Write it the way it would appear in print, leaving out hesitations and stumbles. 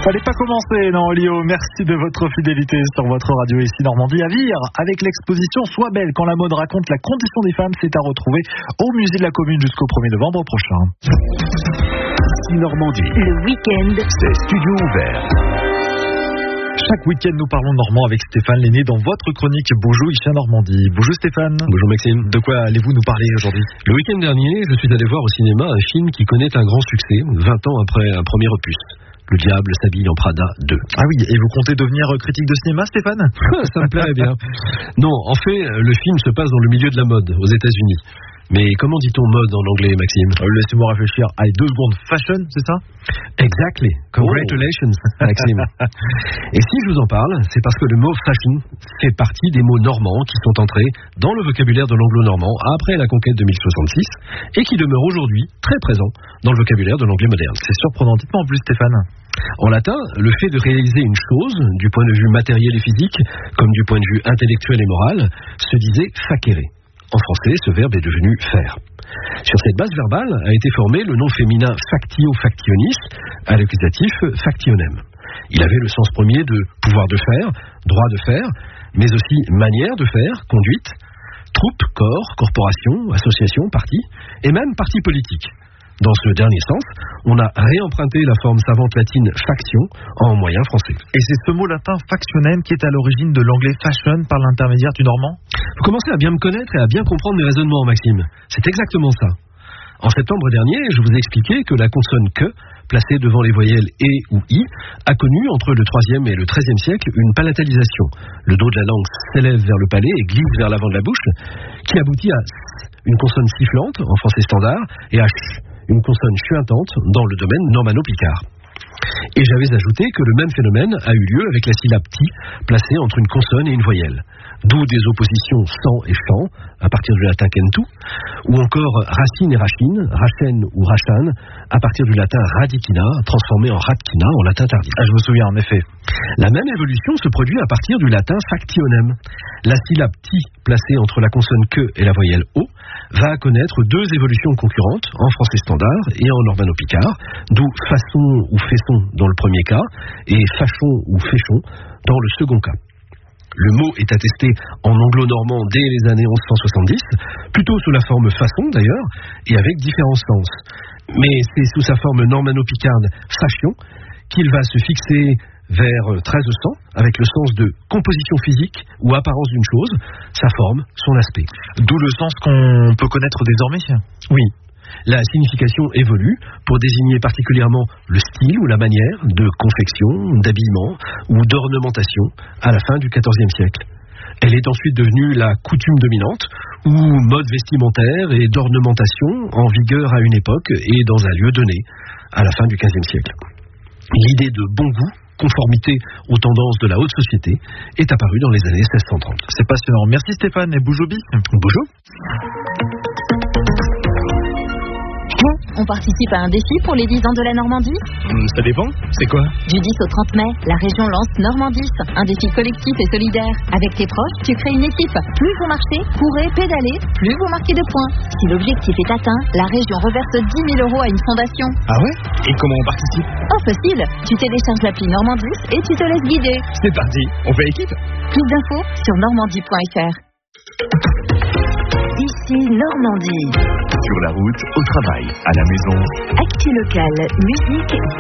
Fallait pas commencer, non, Lio. Merci de votre fidélité sur votre radio ici Normandie à Vire. Avec l'exposition Sois belle quand la mode raconte la condition des femmes, c'est à retrouver au musée de la commune jusqu'au 1er novembre prochain. Ici Normandie. Le week-end, C'est studio ouvert. Chaque week-end, nous parlons normand avec Stéphane Lenné dans votre chronique Bonjour ici à Normandie. Bonjour Stéphane. Bonjour Maxime. De quoi allez-vous nous parler aujourd'hui? Le week-end dernier, je suis allé voir au cinéma un film qui connaît un grand succès, 20 ans après un premier opus. Le diable s'habille en Prada 2. Ah oui, et vous comptez devenir critique de cinéma, Stéphane? Ça me plairait bien. Non, en fait, le film se passe dans le milieu de la mode, aux États-Unis. Mais comment dit-on mode en anglais, Maxime? Laissez-moi réfléchir. Allez, 2 secondes. Fashion, c'est ça? Exactly. Congratulations, Maxime. Et si je vous en parle, c'est parce que le mot fashion fait partie des mots normands qui sont entrés dans le vocabulaire de l'anglo-normand après la conquête de 1066 et qui demeurent aujourd'hui très présents dans le vocabulaire de l'anglais moderne. C'est surprenant. Dites-moi en plus, Stéphane. En latin, le fait de réaliser une chose, du point de vue matériel et physique, comme du point de vue intellectuel et moral, se disait facere. En français, ce verbe est devenu faire. Sur cette base verbale a été formé le nom féminin factio factionis, à l'accusatif factionem. Il avait le sens premier de pouvoir de faire, droit de faire, mais aussi manière de faire, conduite, troupe, corps, corporation, association, parti, et même parti politique. Dans ce dernier sens, on a réemprunté la forme savante latine faction en moyen français. Et c'est ce mot latin factionem qui est à l'origine de l'anglais fashion par l'intermédiaire du normand? Vous commencez à bien me connaître et à bien comprendre mes raisonnements, Maxime. C'est exactement ça. En septembre dernier, je vous ai expliqué que la consonne que, placée devant les voyelles et ou i, a connu entre le 3e et le 13e siècle une palatalisation. Le dos de la langue s'élève vers le palais et glisse vers l'avant de la bouche, qui aboutit à s, une consonne sifflante en français standard, et à ch, une consonne chuintante dans le domaine normano-picard. Et j'avais ajouté que le même phénomène a eu lieu avec la syllabe ti, placée entre une consonne et une voyelle. D'où des oppositions sang et chant, à partir du latin kentu, ou encore racine et rachine, rachen ou rachan, à partir du latin radicina, transformé en radkina en latin tardif. Ah, je me souviens, en effet. La même évolution se produit à partir du latin factionem. La syllabe ti, placée entre la consonne que et la voyelle o, va connaître 2 évolutions concurrentes, en français standard et en normano-picard, d'où façon ou faisson dans le premier cas, et fachon ou féchon dans le second cas. Le mot est attesté en anglo-normand dès les années 1170, plutôt sous la forme façon d'ailleurs, et avec différents sens. Mais c'est sous sa forme normano-picarde fashion qu'il va se fixer vers 1300, avec le sens de composition physique ou apparence d'une chose, sa forme, son aspect. D'où le sens qu'on peut connaître désormais? Oui. La signification évolue pour désigner particulièrement le style ou la manière de confection, d'habillement ou d'ornementation à la fin du XIVe siècle. Elle est ensuite devenue la coutume dominante ou mode vestimentaire et d'ornementation en vigueur à une époque et dans un lieu donné à la fin du XVe siècle. L'idée de bon goût, conformité aux tendances de la haute société, est apparue dans les années 1630. C'est passionnant. Merci Stéphane et Boujoubi. Bonjour. on participe à un défi pour les 10 ans de la Normandie. Ça dépend, c'est quoi? Du 10 au 30 mai, la région lance Normandis, un défi collectif et solidaire. Avec tes proches, tu crées une équipe. Plus vous marchez, courez, pédalez, plus vous marquez de points. Si l'objectif est atteint, la région reverse 10 000 € à une fondation. Ah ouais? Et comment on participe? Oh, facile. Tu télécharges l'appli Normandis et tu te laisses guider. C'est parti, on fait équipe? Plus d'infos sur normandie.fr. Ici Normandie. Sur la route, au travail, à la maison. Actu locale, musique